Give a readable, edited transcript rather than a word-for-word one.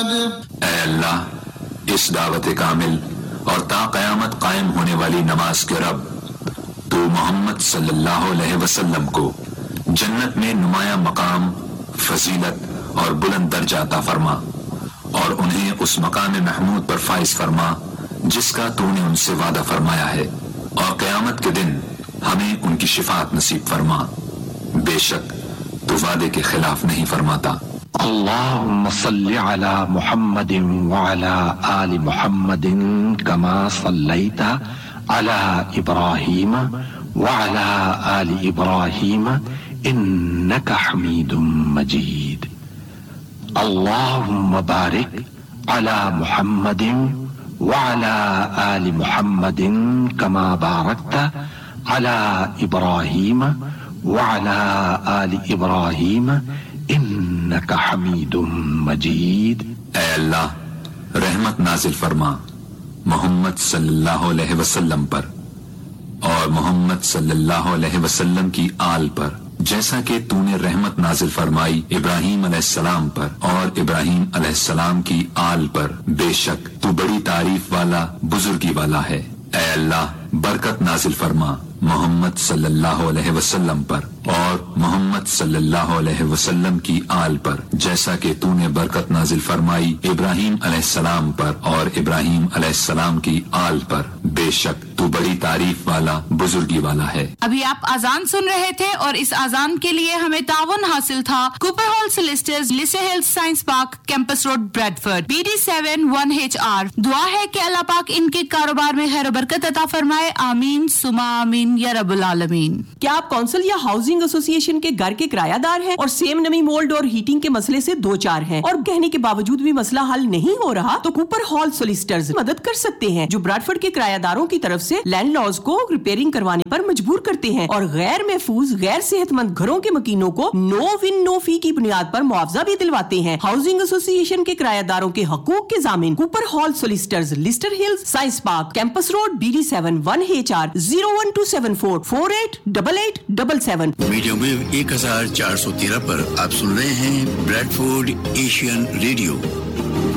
اے اللہ، اس دعوت کامل اور تا قیامت قائم ہونے والی نماز کے رب، تو محمد صلی اللہ علیہ وسلم کو جنت میں نمایاں مقام، فضیلت اور بلند درجہ عطا فرما، اور انہیں اس مقام محمود پر فائز فرما جس کا تو نے ان سے وعدہ فرمایا ہے، اور قیامت کے دن ہمیں ان کی شفاعت نصیب فرما، بے شک تو وعدے کے خلاف نہیں فرماتا۔ اللهم صل على محمد وعلى آل محمد كما صليت على إبراهيم وعلى آل إبراهيم إنك حميد مجيد۔ اللهم بارك على محمد وعلى آل محمد كما باركت على إبراهيم وعلى آل إبراهيم إنك حميد مجيد۔ اے اللہ، رحمت نازل فرما محمد صلی اللہ علیہ وسلم پر اور محمد صلی اللہ علیہ وسلم کی آل پر، جیسا کہ تو نے رحمت نازل فرمائی ابراہیم علیہ السلام پر اور ابراہیم علیہ السلام کی آل پر، بے شک تو بڑی تعریف والا، بزرگی والا ہے۔ اے اللہ، برکت نازل فرما محمد صلی اللہ علیہ وسلم پر اور محمد صلی اللہ علیہ وسلم کی آل پر، جیسا کہ تو نے برکت نازل فرمائی ابراہیم علیہ السلام پر اور ابراہیم علیہ السلام کی آل پر، بے شک تو بڑی تعریف والا، بزرگی والا ہے۔ ابھی آپ آذان سن رہے تھے اور اس آذان کے لیے ہمیں تعاون حاصل تھا Cooper hall سولسٹرز، lustre Hills science park, campus road, Bradford, BD71HR۔ دعا ہے کہ اللہ پاک ان کے کاروبار میں خیر و برکت عطا فرمائے، آمین ثم آمین یا رب العالمین۔ کیا آپ کونسل یا ہاؤسنگ ایسوسی ایشن کے گھر کے کرایہ دار ہیں اور سیم نمی، مولڈ اور ہیٹنگ کے مسئلے سے دو چار ہیں اور کہنے کے باوجود بھی مسئلہ حل نہیں ہو رہا؟ تو کوپر ہال سولسٹرز مدد کر سکتے ہیں، جو براڈفورڈ کے کرایہ داروں کی طرف سے لینڈ لارڈز کو ریپیئرنگ کروانے پر مجبور کرتے ہیں اور غیر محفوظ، غیر صحت مند گھروں کے مکینوں کو نو ون نو فی کی بنیاد پر معاوضہ بھی دلواتے ہیں۔ ہاؤسنگ ایسوسی ایشن کے کرایہ داروں کے حقوق کے ضامن Cooper hall سولسٹرز، lustre Hills science park, campus road, BD71HR 01274488877۔ Medium view 1413 پر آپ سن رہے ہیں بریڈفورڈ ایشین ریڈیو۔